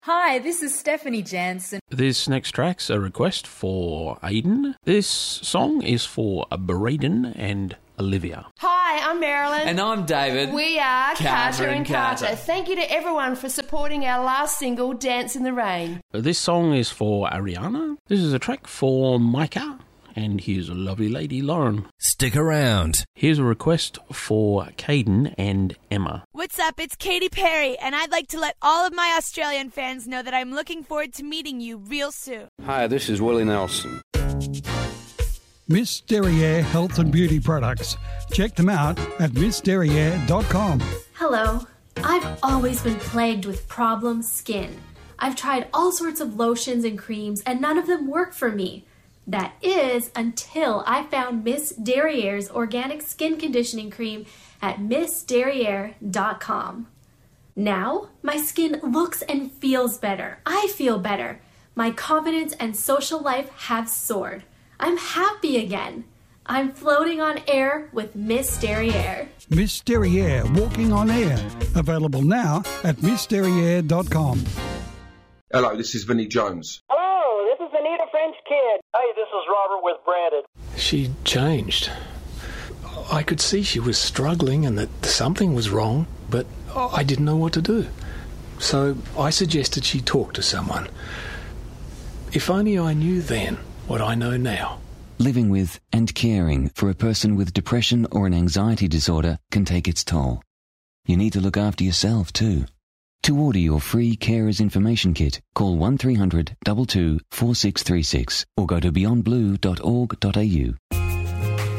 Hi, this is Stephanie Jansen. This next track's a request for Aiden. This song is for Braden and Olivia. Hi, I'm Marilyn. And I'm David. We are Carter and Carter. Thank you to everyone for supporting our last single, Dance in the Rain. This song is for Ariana. This is a track for Micah. And here's a lovely lady, Lauren. Stick around. Here's a request for Caden and Emma. What's up? It's Katy Perry, and I'd like to let all of my Australian fans know that I'm looking forward to meeting you real soon. Hi, this is Willie Nelson. Miss Derriere Health and Beauty Products. Check them out at missderriere.com. Hello. I've always been plagued with problem skin. I've tried all sorts of lotions and creams, and none of them work for me. That is until I found Miss Derriere's organic skin conditioning cream at missderriere.com. Now, my skin looks and feels better. I feel better. My confidence and social life have soared. I'm happy again. I'm floating on air with Miss Derriere. Miss Derriere Walking on Air. Available now at missderriere.com. Hello, this is Vinnie Jones. Hello, this is Anita French Kid. Hey, this is Robert with Branded. She changed. I could see she was struggling and that something was wrong, but I didn't know what to do. So I suggested she talk to someone. If only I knew then what I know now. Living with and caring for a person with depression or an anxiety disorder can take its toll. You need to look after yourself too. To order your free Carers Information Kit, call 1300 22 4636 or go to beyondblue.org.au.